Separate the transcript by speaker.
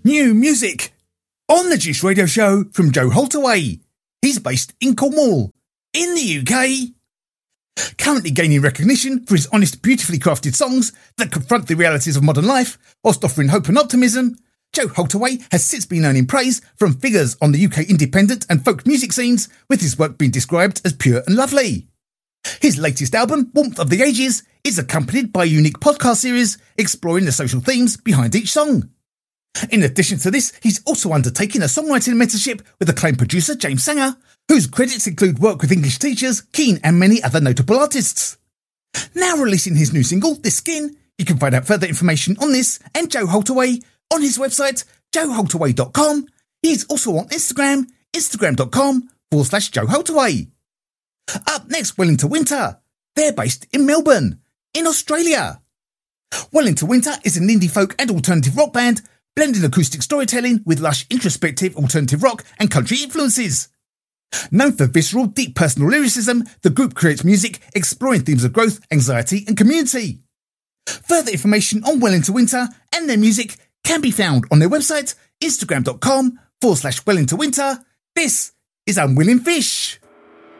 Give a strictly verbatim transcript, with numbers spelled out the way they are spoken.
Speaker 1: New music on the Juice Radio Show from Joe Holtaway. He's based in Cornwall, in the U K. Currently gaining recognition for his honest, beautifully crafted songs that confront the realities of modern life whilst offering hope and optimism, Joe Holtaway has since been earning praise from figures on the U K independent and folk music scenes, with his work being described as pure and lovely. His latest album, Warmth of the Ages, is accompanied by a unique podcast series exploring the social themes behind each song. In addition to this, he's also undertaking a songwriting mentorship with acclaimed producer James Sanger, whose credits include work with English teachers, Keane and many other notable artists. Now releasing his new single, This Skin, you can find out further information on this and Joe Holtaway on his website, joe holtaway dot com. He's also on Instagram, instagram.com forward slash Joe Holtaway. Up next, Well Into Winter. They're based in Melbourne, in Australia. Well Into Winter is an indie folk and alternative rock band, blending acoustic storytelling with lush, introspective alternative rock and country influences. Known for visceral, deep personal lyricism, the group creates music exploring themes of growth, anxiety and community. Further information on Well Into Winter and their music can be found on their website, instagram.com forward slash Well Into Winter. This is Unwilling Fish.